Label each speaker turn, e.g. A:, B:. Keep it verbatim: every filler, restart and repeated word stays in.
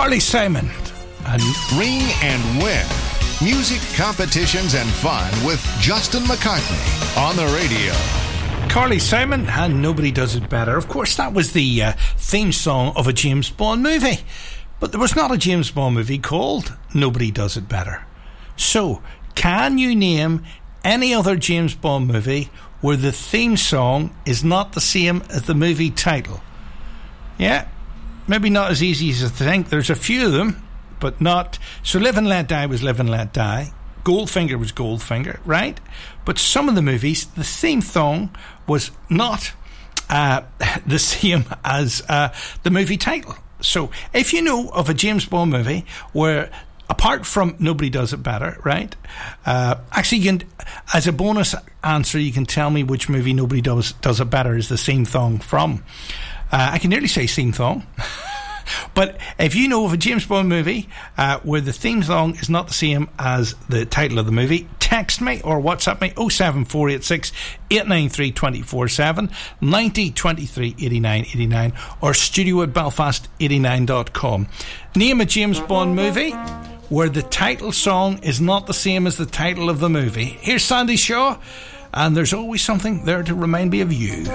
A: Carly Simon and
B: Ring and Win. Music, competitions, and fun with Justin McCartney on the radio.
A: Carly Simon and Nobody Does It Better. Of course, that was the uh, theme song of a James Bond movie. But there was not a James Bond movie called Nobody Does It Better. So, can you name any other James Bond movie where the theme song is not the same as the movie title? Yeah, maybe not as easy as you think. There's a few of them, but not. So Live and Let Die was Live and Let Die. Goldfinger was Goldfinger, right? But some of the movies, the theme song was not uh, the same as uh, the movie title. So if you know of a James Bond movie where, apart from Nobody Does It Better, right? Uh, actually, you can, as a bonus answer, you can tell me which movie Nobody Does Does It Better is the theme song from. Uh, I can nearly say theme song. But if you know of a James Bond movie uh, where the theme song is not the same as the title of the movie, text me or WhatsApp me oh seven four eight six, eight nine three, two four seven, ninety, twenty-three, eighty-nine, eighty-nine or studio at belfast eighty-nine dot com. Name a James Bond movie where the title song is not the same as the title of the movie. Here's Sandy Shaw, and There's Always Something There to Remind Me of You.